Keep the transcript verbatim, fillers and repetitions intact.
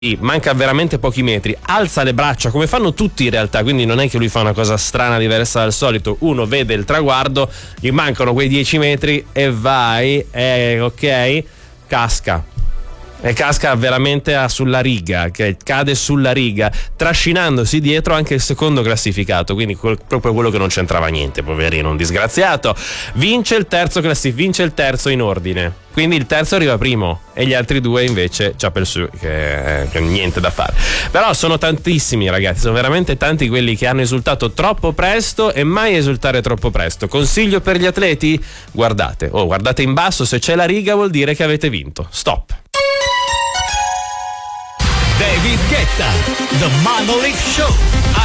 manca veramente pochi metri, alza le braccia come fanno tutti in realtà, quindi non è che lui fa una cosa strana diversa dal solito. Uno vede il traguardo, gli mancano quei dieci metri e vai, eh, ok, casca. E casca veramente sulla riga, che cade sulla riga, trascinandosi dietro anche il secondo classificato, quindi quel, proprio quello che non c'entrava niente, poverino, un disgraziato. Vince il terzo classi- vince il terzo in ordine, quindi il terzo arriva primo e gli altri due invece Chapel Su, che, che niente da fare. Però sono tantissimi, ragazzi, sono veramente tanti quelli che hanno esultato troppo presto e mai esultare troppo presto. Consiglio per gli atleti: guardate, oh, guardate in basso, se c'è la riga vuol dire che avete vinto. Stop. David Guetta, The Monolith Show.